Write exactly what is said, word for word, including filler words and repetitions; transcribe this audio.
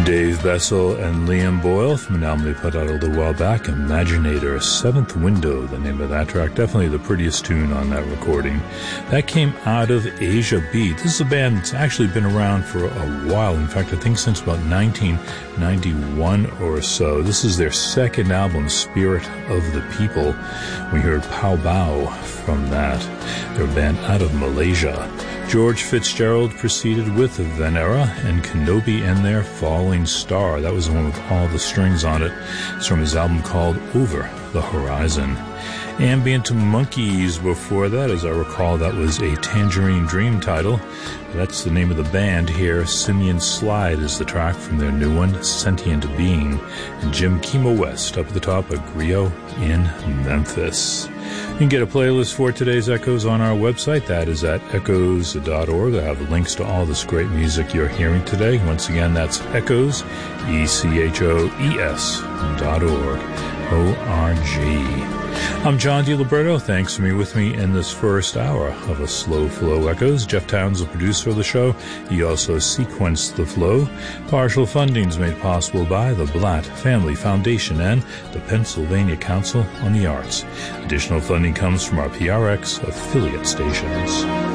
Dave Bessel and Liam Boyle from an album they put out a little while back, Imaginator, Seventh Window, the name of that track. Definitely the prettiest tune on that recording. That came out of Asia Beat. This is a band that's actually been around for a while. In fact, I think since about nineteen ninety-one or so. This is their second album, Spirit of the People. We heard Pow Bow from that. They're a band out of Malaysia. George Fitzgerald proceeded with Venera and Kenobi and their Falling Star. That was the one with all the strings on it. It's from his album called Over the Horizon. Ambient Monkeys before that, as I recall, that was a Tangerine Dream title. That's the name of the band here. Simeon Slide is the track from their new one, Sentient Being. And Jim Kimo West up at the top of Griot in Memphis. You can get a playlist for today's Echoes on our website. That is at echoes dot org. I have links to all this great music you're hearing today. Once again, that's Echoes, E C H O E S dot org, O R G. I'm John DiLiberto. Thanks for being with me in this first hour of A Slow Flow Echoes. Jeff Towns, the producer of the show. He also sequenced the flow. Partial funding is made possible by the Blatt Family Foundation and the Pennsylvania Council on the Arts. Additional funding comes from our P R X affiliate stations.